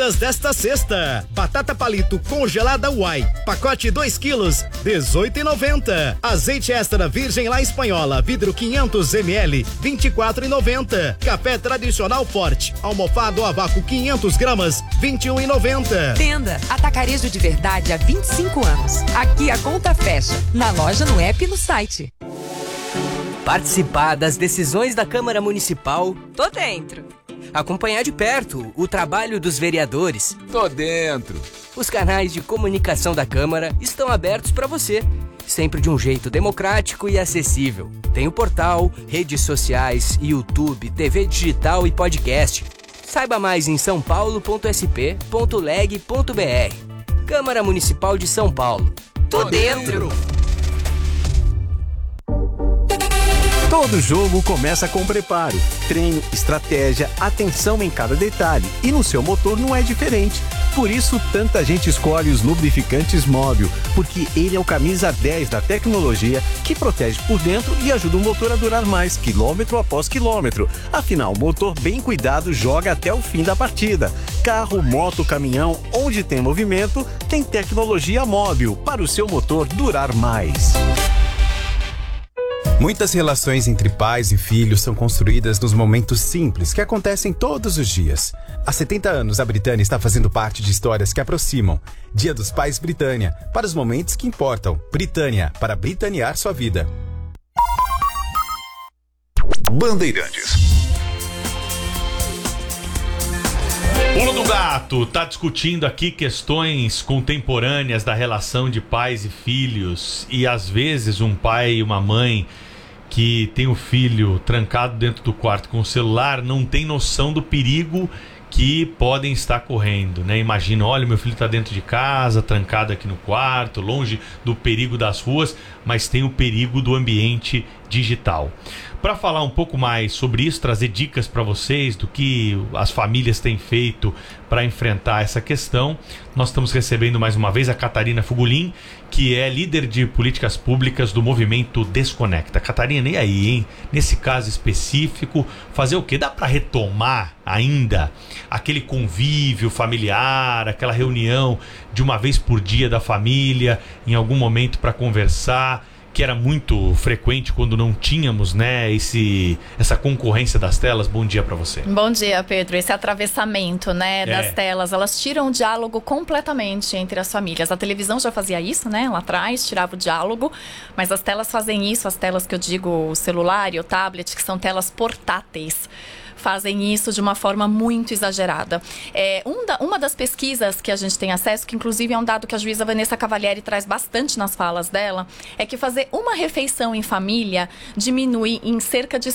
Desta sexta, batata palito congelada Uai, pacote 2 quilos, R$18,90. Azeite extra virgem La Espanhola, vidro 500 ml, R$24,90. Café tradicional forte, almofado a vácuo 500 gramas, R$21,90. Tenda Atacarejo de Verdade há 25 anos. Aqui a conta fecha, na loja, no app e no site. Participar das decisões da Câmara Municipal. Tô dentro. Acompanhar de perto o trabalho dos vereadores. Tô dentro. Os canais de comunicação da Câmara estão abertos para você, sempre de um jeito democrático e acessível. Tem o portal, redes sociais, YouTube, TV digital e podcast. Saiba mais em saopaulo.sp.leg.br. Câmara Municipal de São Paulo. Tô dentro. Todo jogo começa com preparo, treino, estratégia, atenção em cada detalhe. E no seu motor não é diferente. Por isso, tanta gente escolhe os lubrificantes Móbil, porque ele é o camisa 10 da tecnologia que protege por dentro e ajuda o motor a durar mais, quilômetro após quilômetro. Afinal, motor bem cuidado joga até o fim da partida. Carro, moto, caminhão, onde tem movimento, tem tecnologia Móbil para o seu motor durar mais. Muitas relações entre pais e filhos são construídas nos momentos simples que acontecem todos os dias. Há 70 anos, a Britânia está fazendo parte de histórias que aproximam. Dia dos Pais Britânia, para os momentos que importam. Britânia, para britanear sua vida. Bandeirantes. Pulo do Gato está discutindo aqui questões contemporâneas da relação de pais e filhos. E às vezes um pai e uma mãe que tem o filho trancado dentro do quarto com o celular não tem noção do perigo que podem estar correndo, né? Imagina, olha, meu filho está dentro de casa, trancado aqui no quarto, longe do perigo das ruas, mas tem o perigo do ambiente digital. Para falar um pouco mais sobre isso, trazer dicas para vocês do que as famílias têm feito para enfrentar essa questão, nós estamos recebendo mais uma vez a Catarina Fugulin, que é líder de políticas públicas do movimento Desconecta. Catarina, e aí, hein? Nesse caso específico, fazer o quê? Dá para retomar ainda aquele convívio familiar, aquela reunião de uma vez por dia da família, em algum momento para conversar, que era muito frequente quando não tínhamos, né, essa concorrência das telas? Bom dia para você. Bom dia, Pedro. Esse atravessamento, né, das telas, elas tiram o diálogo completamente entre as famílias. A televisão já fazia isso, né, lá atrás, tirava o diálogo, mas as telas fazem isso, as telas que eu digo, o celular e o tablet, que são telas portáteis, fazem isso de uma forma muito exagerada. Uma das pesquisas que a gente tem acesso, que inclusive é um dado que a juíza Vanessa Cavalieri traz bastante nas falas dela, é que fazer uma refeição em família diminui em cerca de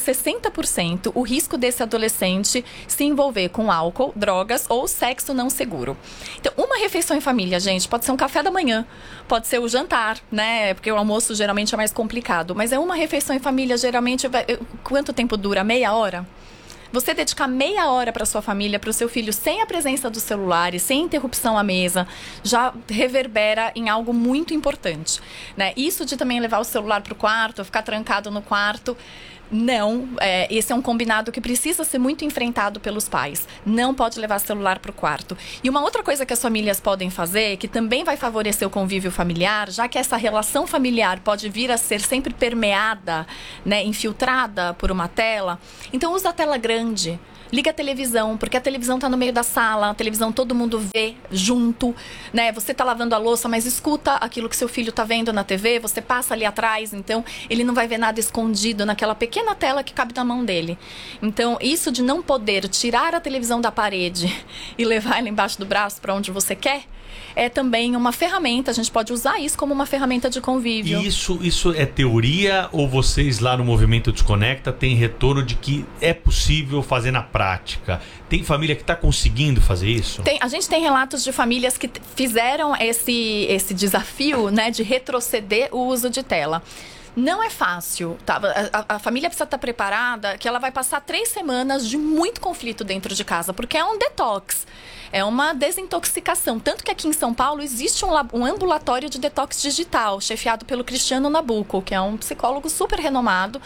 60% o risco desse adolescente se envolver com álcool, drogas ou sexo não seguro. Então, uma refeição em família, gente, pode ser um café da manhã, pode ser o jantar, né? Porque o almoço geralmente é mais complicado, mas é uma refeição em família, geralmente, quanto tempo dura? Meia hora? Você dedicar meia hora para sua família, para o seu filho, sem a presença do celular e sem interrupção à mesa, já reverbera em algo muito importante, né? Isso de também levar o celular para o quarto, ficar trancado no quarto, não, esse é um combinado que precisa ser muito enfrentado pelos pais. Não pode levar celular para o quarto. E uma outra coisa que as famílias podem fazer, que também vai favorecer o convívio familiar, já que essa relação familiar pode vir a ser sempre permeada, né, infiltrada por uma tela, então usa a tela grande. Liga a televisão, porque a televisão está no meio da sala, a televisão todo mundo vê junto, né? Você está lavando a louça, mas escuta aquilo que seu filho está vendo na TV, você passa ali atrás, então ele não vai ver nada escondido naquela pequena tela que cabe na mão dele. Então, isso de não poder tirar a televisão da parede e levar ela embaixo do braço para onde você quer, é também uma ferramenta, a gente pode usar isso como uma ferramenta de convívio. E isso é teoria ou vocês lá no Movimento Desconecta têm retorno de que é possível fazer na prática? Tem família que está conseguindo fazer isso? A gente tem relatos de famílias que fizeram esse desafio, né, de retroceder o uso de tela. Não é fácil, tá? A família precisa estar preparada que ela vai passar 3 semanas de muito conflito dentro de casa, porque é um detox, é uma desintoxicação. Tanto que aqui em São Paulo existe um ambulatório de detox digital, chefiado pelo Cristiano Nabuco, que é um psicólogo super renomado,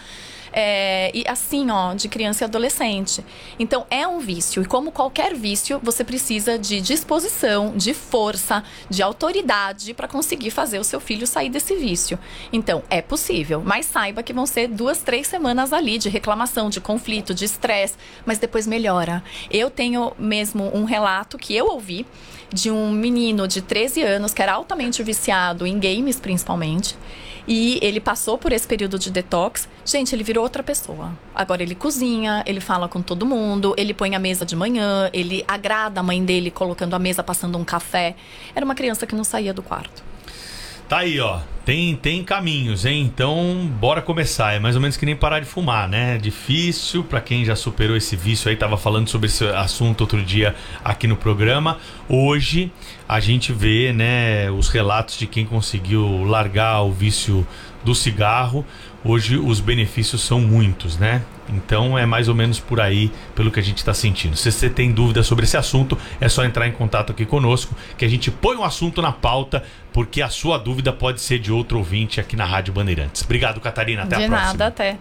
e assim, de criança e adolescente. Então, é um vício. E como qualquer vício, você precisa de disposição, de força, de autoridade para conseguir fazer o seu filho sair desse vício. Então, é possível. Mas saiba que vão ser 2-3 semanas ali de reclamação, de conflito, de estresse. Mas depois melhora. Eu tenho mesmo um relato que eu ouvi de um menino de 13 anos que era altamente viciado em games, principalmente. E ele passou por esse período de detox. Gente, ele virou outra pessoa. Agora ele cozinha, ele fala com todo mundo, ele põe a mesa de manhã, ele agrada a mãe dele colocando a mesa, passando um café. Era uma criança que não saía do quarto. Tá aí, ó. Tem caminhos, hein? Então, bora começar. É mais ou menos que nem parar de fumar, né? É difícil pra quem já superou esse vício aí. Tava falando sobre esse assunto outro dia aqui no programa. Hoje, a gente vê, né, os relatos de quem conseguiu largar o vício do cigarro. Hoje, os benefícios são muitos, né? Então, é mais ou menos por aí, pelo que a gente está sentindo. Se você tem dúvida sobre esse assunto, é só entrar em contato aqui conosco, que a gente põe o assunto na pauta, porque a sua dúvida pode ser de outro ouvinte aqui na Rádio Bandeirantes. Obrigado, Catarina. Até a próxima. De nada, até.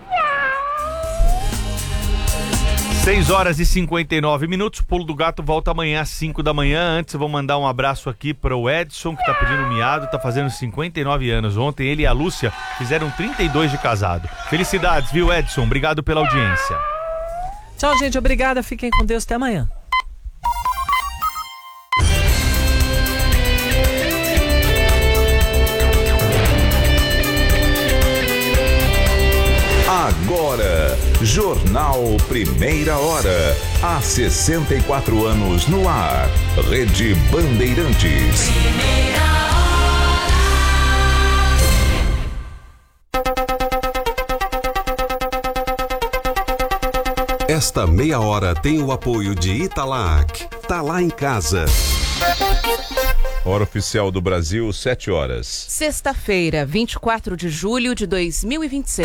6h59. Pulo do Gato volta amanhã às 5 da manhã. Antes eu vou mandar um abraço aqui para o Edson, que tá pedindo miado, tá fazendo 59 anos. Ontem ele e a Lúcia fizeram 32 de casado. Felicidades, viu, Edson? Obrigado pela audiência. Tchau, gente. Obrigada. Fiquem com Deus. Até amanhã. Agora, Jornal Primeira Hora. Há 64 anos no ar. Rede Bandeirantes. Esta meia hora tem o apoio de Italac. Tá lá em casa. Hora oficial do Brasil, 7 horas. Sexta-feira, 24 de julho de 2026.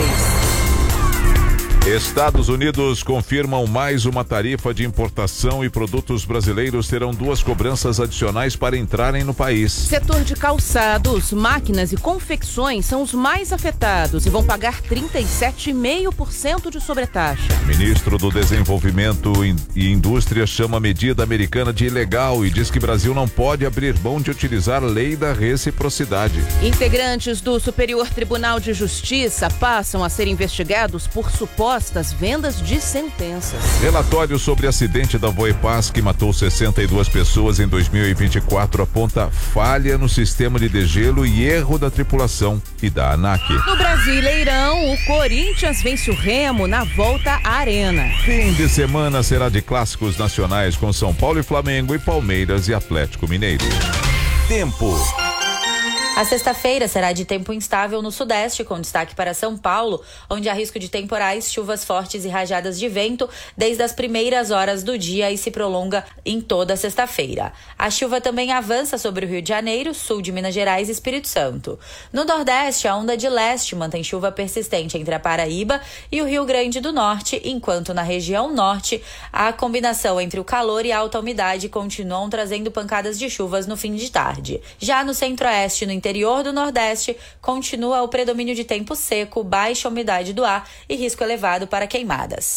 Estados Unidos confirmam mais uma tarifa de importação e produtos brasileiros terão 2 cobranças adicionais para entrarem no país. Setor de calçados, máquinas e confecções são os mais afetados e vão pagar 37,5% de sobretaxa. Ministro do Desenvolvimento e Indústria chama a medida americana de ilegal e diz que Brasil não pode abrir mão de utilizar a lei da reciprocidade. Integrantes do Superior Tribunal de Justiça passam a ser investigados por supostas vendas de sentenças. Relatório sobre acidente da Voepaz que matou 62 pessoas em 2024 aponta falha no sistema de degelo e erro da tripulação e da ANAC. No Brasileirão, o Corinthians vence o Remo na volta à Arena. Fim de semana será de clássicos nacionais com São Paulo e Flamengo e Palmeiras e Atlético Mineiro. Tempo. A sexta-feira será de tempo instável no sudeste, com destaque para São Paulo, onde há risco de temporais, chuvas fortes e rajadas de vento desde as primeiras horas do dia e se prolonga em toda a sexta-feira. A chuva também avança sobre o Rio de Janeiro, sul de Minas Gerais e Espírito Santo. No nordeste, a onda de leste mantém chuva persistente entre a Paraíba e o Rio Grande do Norte, enquanto na região norte, a combinação entre o calor e a alta umidade continuam trazendo pancadas de chuvas no fim de tarde. Já no centro-oeste, no interior do Nordeste, continua o predomínio de tempo seco, baixa umidade do ar e risco elevado para queimadas.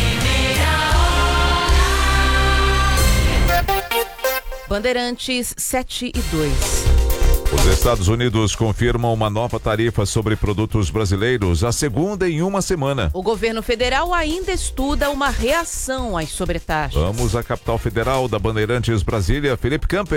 Bandeirantes 7 e 2. Os Estados Unidos confirmam uma nova tarifa sobre produtos brasileiros, a segunda em uma semana. O governo federal ainda estuda uma reação às sobretaxas. Vamos à capital federal da Bandeirantes, Brasília, Felipe Camper.